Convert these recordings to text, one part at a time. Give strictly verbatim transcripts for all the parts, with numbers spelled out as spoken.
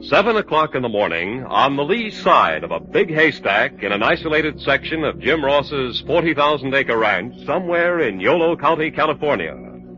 Seven o'clock in the morning, on the lee side of a big haystack in an isolated section of Jim Ross's forty thousand acre ranch somewhere in Yolo County, California.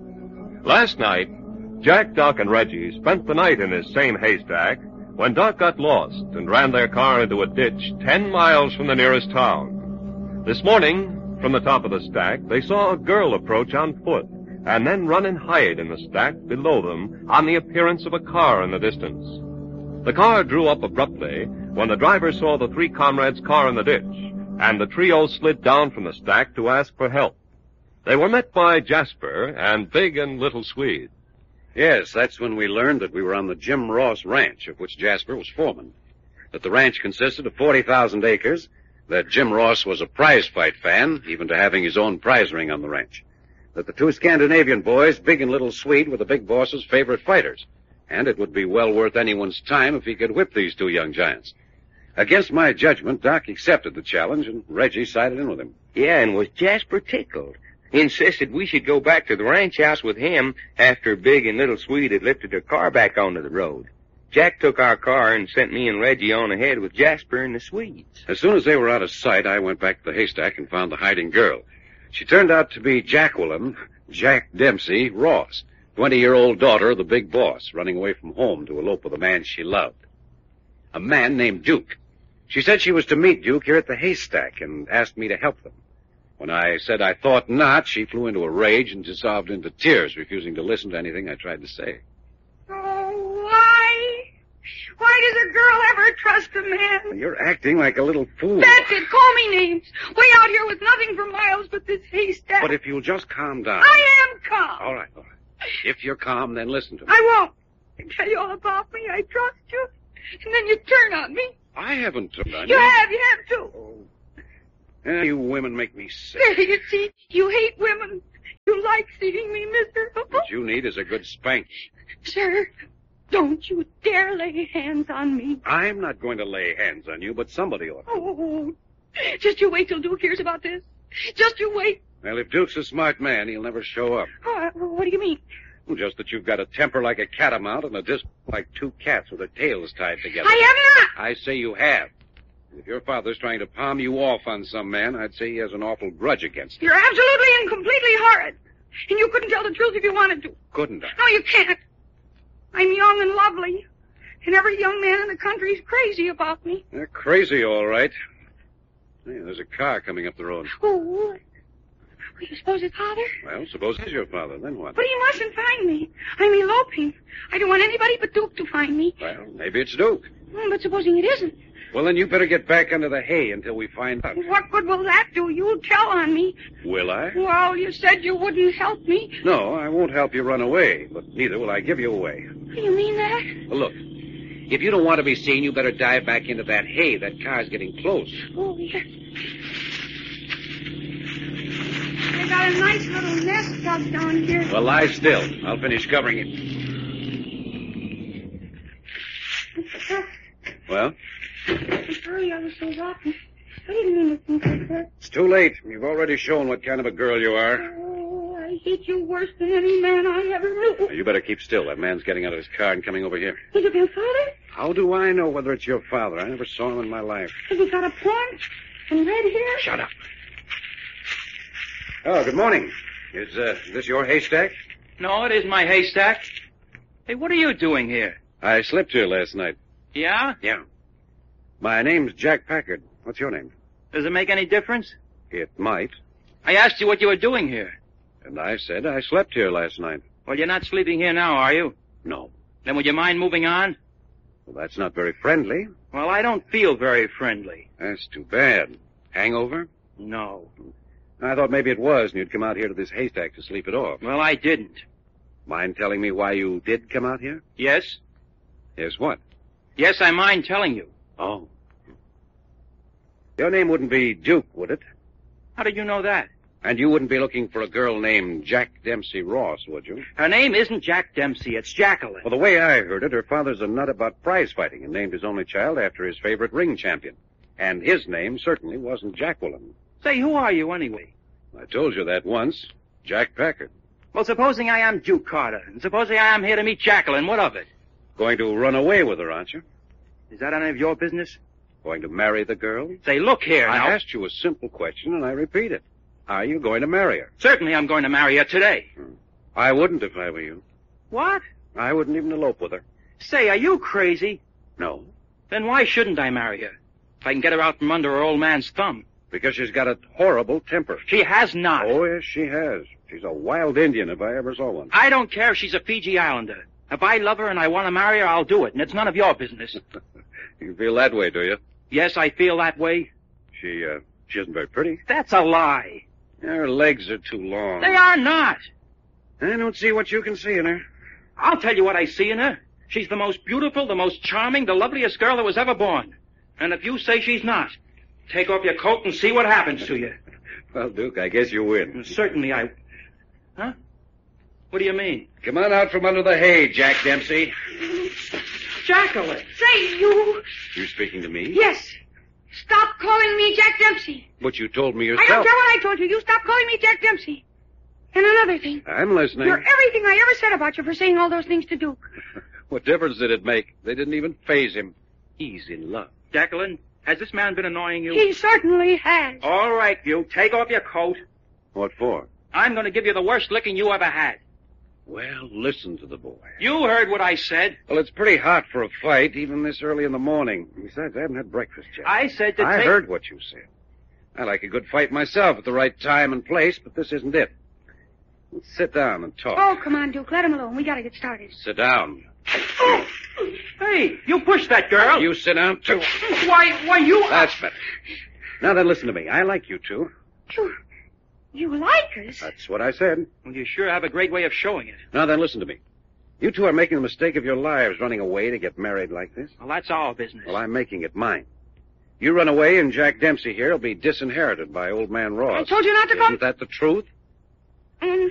Last night, Jack, Doc, and Reggie spent the night in this same haystack when Doc got lost and ran their car into a ditch ten miles from the nearest town. This morning, from the top of the stack, they saw a girl approach on foot and then run and hide in the stack below them on the appearance of a car in the distance. The car drew up abruptly when the driver saw the three comrades' car in the ditch, and the trio slid down from the stack to ask for help. They were met by Jasper and Big and Little Swede. Yes, that's when we learned that we were on the Jim Ross Ranch, of which Jasper was foreman. That the ranch consisted of forty thousand acres, that Jim Ross was a prize fight fan, even to having his own prize ring on the ranch. That the two Scandinavian boys, Big and Little Swede, were the big boss's favorite fighters. And it would be well worth anyone's time if he could whip these two young giants. Against my judgment, Doc accepted the challenge, and Reggie sided in with him. Yeah, and was Jasper tickled. He insisted we should go back to the ranch house with him after Big and Little Swede had lifted their car back onto the road. Jack took our car and sent me and Reggie on ahead with Jasper and the Swedes. As soon as they were out of sight, I went back to the haystack and found the hiding girl. She turned out to be Jacqueline, Jack Dempsey Ross, twenty-year-old daughter of the big boss, running away from home to elope with a man she loved. A man named Duke. She said she was to meet Duke here at the haystack and asked me to help them. When I said I thought not, she flew into a rage and dissolved into tears, refusing to listen to anything I tried to say. Oh, why? Why does a girl ever trust a man? You're acting like a little fool. That's it. Call me names. Way out here with nothing for miles but this haystack. But if you'll just calm down. I am calm. All right, all right. If you're calm, then listen to me. I won't. I tell you all about me. I trust you. And then you turn on me. I haven't turned on you. You have. You have, too. Oh. Eh, you women make me sick. There, you see. You hate women. You like seeing me miserable. What you need is a good spank. Sir, don't you dare lay hands on me. I'm not going to lay hands on you, but somebody ought to. Oh, just you wait till Duke hears about this. Just you wait. Well, if Duke's a smart man, he'll never show up. Oh, what do you mean? Well, just that you've got a temper like a catamount and a disc like two cats with their tails tied together. I have not. I say you have. If your father's trying to palm you off on some man, I'd say he has an awful grudge against you. You're absolutely and completely horrid. And you couldn't tell the truth if you wanted to. Couldn't I? No, you can't. I'm young and lovely. And every young man in the country's crazy about me. They're crazy, all right. Hey, there's a car coming up the road. Oh, well, you suppose it's father? Well, suppose he's your father, then what? But he mustn't find me. I'm eloping. I don't want anybody but Duke to find me. Well, maybe it's Duke. Mm, but supposing it isn't? Well, then you better get back under the hay until we find out. What good will that do? You'll tell on me. Will I? Well, you said you wouldn't help me. No, I won't help you run away, but neither will I give you away. You mean that? Well, look, if you don't want to be seen, you better dive back into that hay. That car's getting close. Oh, yeah. I got a nice little nest dug down here. Well, lie still. I'll finish covering it. Well? I'm sorry I was so rotten. I didn't mean to think like that. It's too late. You've already shown what kind of a girl you are. Oh, I hate you worse than any man I ever knew. Well, you better keep still. That man's getting out of his car and coming over here. Is it your father? How do I know whether it's your father? I never saw him in my life. Has he got a paunch and red hair? Shut up. Oh, good morning. Is uh, this your haystack? No, it isn't my haystack. Hey, what are you doing here? I slept here last night. Yeah? Yeah. My name's Jack Packard. What's your name? Does it make any difference? It might. I asked you what you were doing here. And I said I slept here last night. Well, you're not sleeping here now, are you? No. Then would you mind moving on? Well, that's not very friendly. Well, I don't feel very friendly. That's too bad. Hangover? No. I thought maybe it was, and you'd come out here to this haystack to sleep it off. Well, I didn't. Mind telling me why you did come out here? Yes? Yes, what? Yes, I mind telling you. Oh. Your name wouldn't be Duke, would it? How did you know that? And you wouldn't be looking for a girl named Jack Dempsey Ross, would you? Her name isn't Jack Dempsey, it's Jacqueline. Well, the way I heard it, her father's a nut about prize fighting and named his only child after his favorite ring champion. And his name certainly wasn't Jacqueline. Say, who are you anyway? I told you that once. Jack Packard. Well, supposing I am Duke Carter, and supposing I am here to meet Jacqueline, what of it? Going to run away with her, aren't you? Is that any of your business? Going to marry the girl? Say, look here I now. asked you a simple question, and I repeat it. Are you going to marry her? Certainly I'm going to marry her today. I wouldn't if I were you. What? I wouldn't even elope with her. Say, are you crazy? No, Then why shouldn't I marry her? If I can get her out from under her old man's thumb. because she's got a horrible temper. She has not. Oh, yes, she has. She's a wild Indian if I ever saw one. I don't care if she's a Fiji Islander. If I love her and I want to marry her, I'll do it, and it's none of your business. You feel that way, do you? Yes, I feel that way. She, uh, she isn't very pretty. That's a lie. Her legs are too long. They are not. I don't see what you can see in her. I'll tell you what I see in her. She's the most beautiful, the most charming, the loveliest girl that was ever born. And if you say she's not, take off your coat and see what happens to you. Well, Duke, I guess you win. Certainly I... Huh? What do you mean? Come on out from under the hay, Jack Dempsey. Jacqueline! Say, you... You speaking to me? Yes. Stop calling me Jack Dempsey. But you told me I yourself. don't care what I told you. You stop calling me Jack Dempsey. And another thing. I'm listening. You're everything I ever said about you for saying all those things to Duke. What difference did it make? They didn't even faze him. He's in love. Jacqueline, has this man been annoying you? He certainly has. All right, you. Take off your coat. What for? I'm going to give you the worst licking you ever had. Well, listen to the boy. You heard what I said. Well, it's pretty hot for a fight, even this early in the morning. Besides, I haven't had breakfast yet. I said to I take... heard what you said. I like a good fight myself at the right time and place, but this isn't it. Let's sit down and talk. Oh, come on, Duke. Let him alone. We gotta get started. Sit down. Oh. Hey, you push that girl. You sit down, too. Why, why, you... That's better. Now then, listen to me. I like you two. You... You like us? That's what I said. Well, you sure have a great way of showing it. Now then, listen to me. You two are making the mistake of your lives running away to get married like this. Well, that's our business. Well, I'm making it mine. You run away, and Jack Dempsey here will be disinherited by old man Ross. I told you not to Isn't come... that the truth? Um,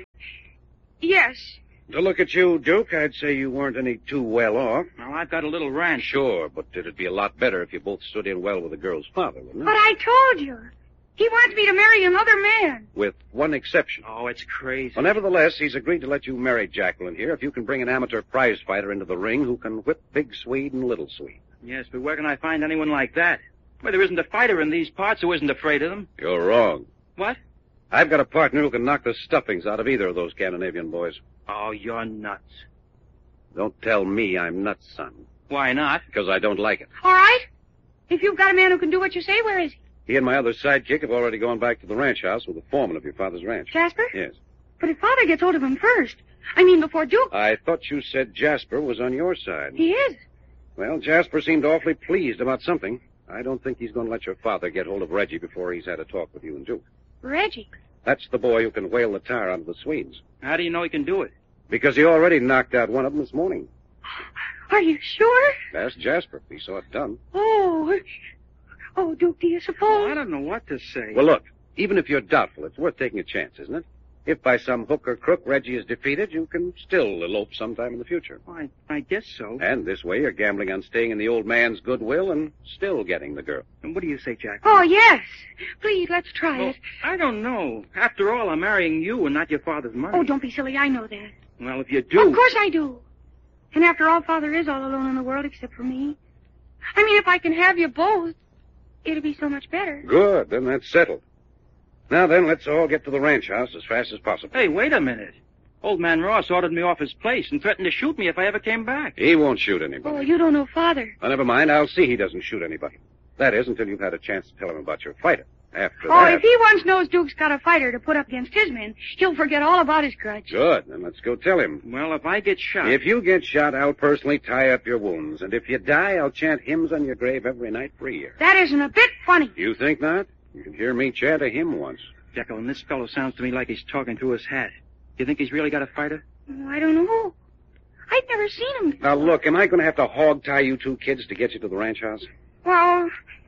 yes. To look at you, Duke, I'd say you weren't any too well off. Well, I've got a little ranch. Sure, but it'd be a lot better if you both stood in well with the girl's father, wouldn't it? But I told you. He wants me to marry another man. With one exception. Oh, it's crazy. Well, nevertheless, he's agreed to let you marry Jacqueline here if you can bring an amateur prize fighter into the ring who can whip Big Swede and Little Swede. Yes, but where can I find anyone like that? Well, there isn't a fighter in these parts who isn't afraid of them. You're wrong. What? I've got a partner who can knock the stuffings out of either of those Scandinavian boys. Oh, you're nuts. Don't tell me I'm nuts, son. Why not? Because I don't like it. All right. If you've got a man who can do what you say, where is he? He and my other sidekick have already gone back to the ranch house with the foreman of your father's ranch. Jasper? Yes. But if Father gets hold of him first. I mean, before Duke. I thought you said Jasper was on your side. He is. Well, Jasper seemed awfully pleased about something. I don't think he's going to let your father get hold of Reggie before he's had a talk with you and Duke. Reggie. That's the boy who can whale the tar out of the Swedes. How do you know he can do it? Because he already knocked out one of them this morning. Are you sure? Ask Jasper. He saw it done. Oh. Oh, Duke, do you Oh, suppose? I don't know what to say. Well, look, even if you're doubtful, it's worth taking a chance, isn't it? If by some hook or crook Reggie is defeated, you can still elope sometime in the future. I, I guess so. And this way you're gambling on staying in the old man's goodwill and still getting the girl. And what do you say, Jack? Oh, yes. Please, let's try Well, it. I don't know. After all, I'm marrying you and not your father's money. Oh, don't be silly. I know that. Well, if you do... Of course I do. And after all, Father is all alone in the world except for me. I mean, if I can have you both, it'll be so much better. Good, then that's settled. Now then, let's all get to the ranch house as fast as possible. Hey, wait a minute. Old man Ross ordered me off his place and threatened to shoot me if I ever came back. He won't shoot Oh, anybody. you don't know Father. Well, never mind. I'll see he doesn't shoot anybody. That is, until you've had a chance to tell him about your fighter. After Oh, that... if he once knows Duke's got a fighter to put up against his men, he'll forget all about his grudge. Good, then let's go tell him. Well, if I get shot... If you get shot, I'll personally tie up your wounds. And if you die, I'll chant hymns on your grave every night for a year. That isn't a bit funny. You think not? You can hear me chant a hymn once. Jacqueline, this fellow sounds to me like he's talking through his hat. You think he's really got a fighter? Oh, I don't know. I've never seen him before. Now, look, am I going to have to hog-tie you two kids to get you to the ranch house? Well,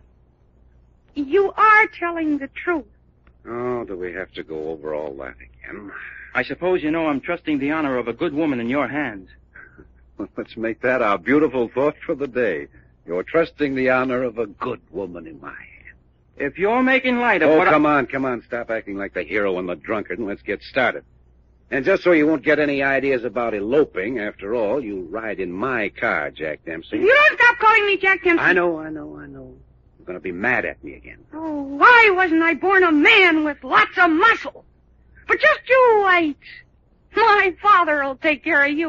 you are telling the truth. Oh, do we have to go over all that again? I suppose you know I'm trusting the honor of a good woman in your hands. Let's make that our beautiful thought for the day. You're trusting the honor of a good woman in my hands. If you're making light of Oh, what come I... on, come on. Stop acting like the hero and the drunkard, and let's get started. And just so you won't get any ideas about eloping, after all, you ride in my car, Jack Dempsey. You don't stop calling me Jack Dempsey. I know, I know, I know. You're going to be mad at me again. Oh, why wasn't I born a man with lots of muscle? But just you wait. My father'll take care of you.